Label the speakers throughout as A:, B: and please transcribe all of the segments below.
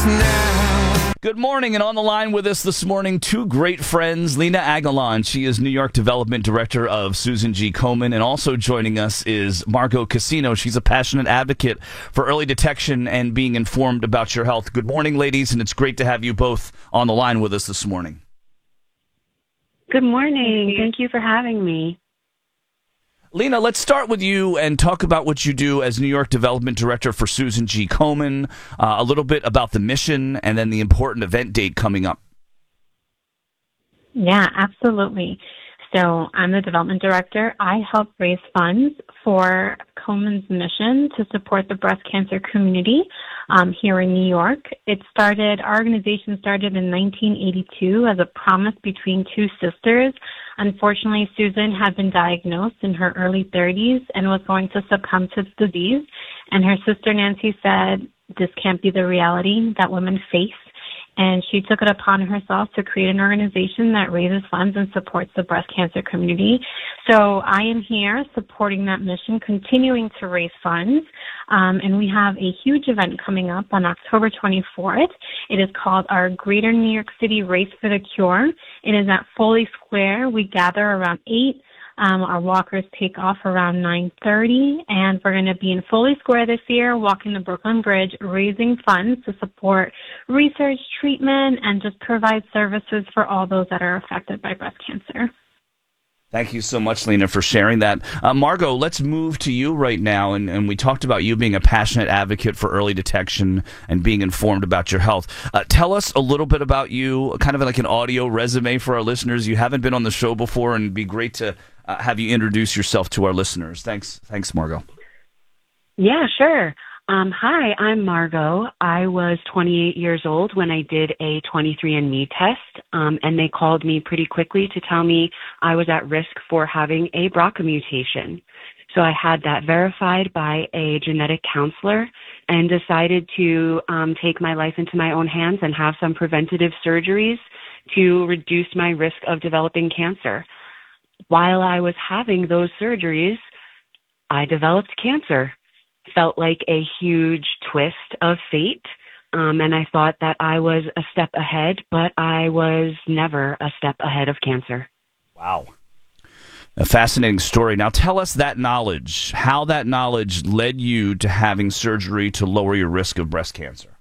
A: now.
B: Good morning, and on the line with us this morning, two great friends, Lena Aguilan. She is New York Development Director of Susan G. Komen, and also joining us is Margot Casino. She's a passionate advocate for early detection and being informed about your health. Good morning, ladies, and it's great to have you both on the line with us this morning.
C: Good morning. Thank you for having me.
B: Lena, let's start with you and talk about what you do as New York Development Director for Susan G. Komen, a little bit about the mission, and then the important event date coming up.
C: Yeah, absolutely. So I'm the Development Director. I help raise funds for Komen's mission to support the breast cancer community here in New York. Our organization started in 1982 as a promise between two sisters. Unfortunately, Susan had been diagnosed in her early 30s and was going to succumb to the disease. And her sister Nancy said, this can't be the reality that women face. And she took it upon herself to create an organization that raises funds and supports the breast cancer community. So I am here supporting that mission, continuing to raise funds. And we have a huge event coming up on October 24th. It is called our Greater New York City Race for the Cure. It is at Foley Square. We gather around 8. Our walkers take off around 9:30, and we're going to be in Foley Square this year, walking the Brooklyn Bridge, raising funds to support research, treatment, and just provide services for all those that are affected by breast cancer.
B: Thank you so much, Lena, for sharing that. Margot, let's move to you right now, and we talked about you being a passionate advocate for early detection and being informed about your health. Tell us a little bit about you, kind of like an audio resume for our listeners. You haven't been on the show before, and it'd be great to have you introduce yourself to our listeners. Thanks, Margot.
C: Yeah, sure. Hi, I'm Margot. I was 28 years old when I did a 23andMe test, and they called me pretty quickly to tell me I was at risk for having a BRCA mutation. So I had that verified by a genetic counselor and decided to take my life into my own hands and have some preventative surgeries to reduce my risk of developing cancer. While I was having those surgeries, I developed cancer. Felt like a huge twist of fate, and I thought that I was a step ahead, but I was never a step ahead of cancer.
B: Wow. A fascinating story. Now tell us that knowledge, how that knowledge led you to having surgery to lower your risk of breast cancer.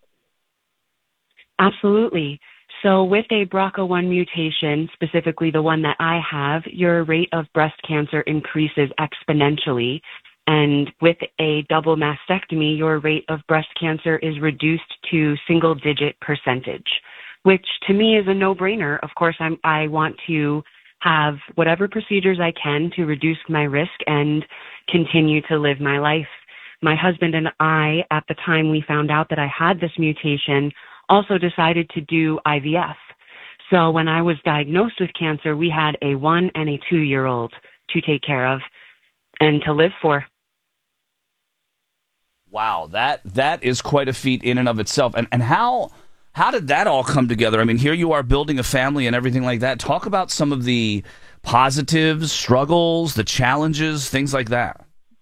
C: Absolutely. So with a BRCA1 mutation, specifically the one that I have, your rate of breast cancer increases exponentially. And with a double mastectomy, your rate of breast cancer is reduced to single-digit percentage, which to me is a no-brainer. Of course, I want to have whatever procedures I can to reduce my risk and continue to live my life. My husband and I, at the time we found out that I had this mutation, also decided to do IVF. So when I was diagnosed with cancer, we had a 1 and a 2-year-old to take care of and to live for.
B: Wow, that is quite a feat in and of itself. And how did that all come together? I mean, here you are building a family and everything like that. Talk about some of the positives, struggles, the challenges, things like that.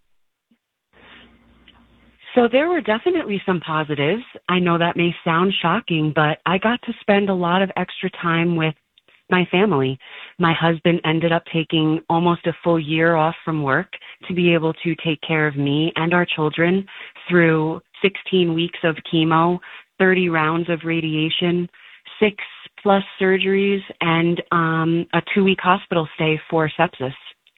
C: So there were definitely some positives. I know that may sound shocking, but I got to spend a lot of extra time with my family. My husband ended up taking almost a full year off from work to be able to take care of me and our children through 16 weeks of chemo, 30 rounds of radiation, 6+ surgeries, and a 2-week hospital stay for sepsis.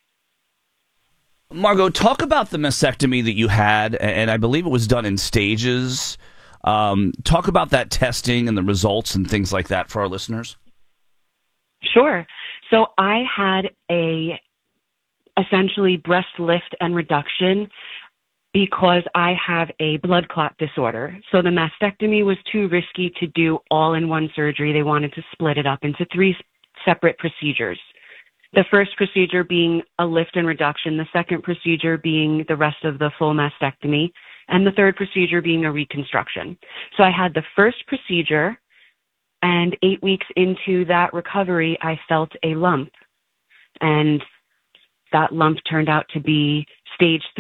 B: Margot, talk about the mastectomy that you had, and I believe it was done in stages. Talk about that testing and the results and things like that for our listeners.
C: Sure. So I had essentially breast lift and reduction because I have a blood clot disorder. So the mastectomy was too risky to do all in one surgery. They wanted to split it up into 3 separate procedures. The first procedure being a lift and reduction, the second procedure being the rest of the full mastectomy, and the third procedure being a reconstruction. So I had the first procedure, and 8 weeks into that recovery, I felt a lump. And that lump turned out to be stage